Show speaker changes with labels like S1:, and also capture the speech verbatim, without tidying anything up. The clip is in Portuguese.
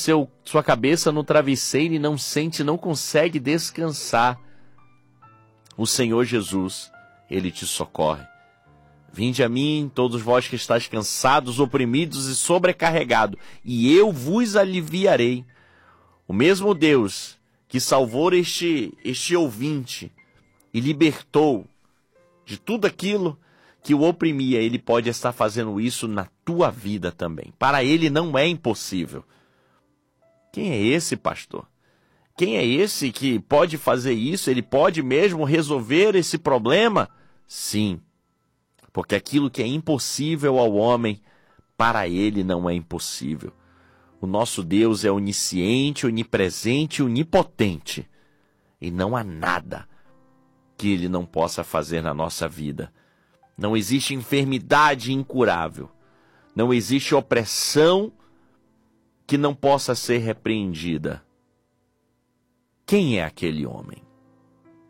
S1: seu, sua cabeça no travesseiro e não sente, não consegue descansar. O Senhor Jesus, Ele te socorre. Vinde a mim, todos vós que estáis cansados, oprimidos e sobrecarregados, e eu vos aliviarei. O mesmo Deus que salvou este, este ouvinte e libertou de tudo aquilo que o oprimia, Ele pode estar fazendo isso na tua vida também. Para Ele não é impossível. Quem é esse pastor? Quem é esse que pode fazer isso? Ele pode mesmo resolver esse problema? Sim, porque aquilo que é impossível ao homem, para Ele não é impossível. O nosso Deus é onisciente, onipresente, onipotente. E não há nada que Ele não possa fazer na nossa vida. Não existe enfermidade incurável. Não existe opressão que não possa ser repreendida. Quem é aquele homem?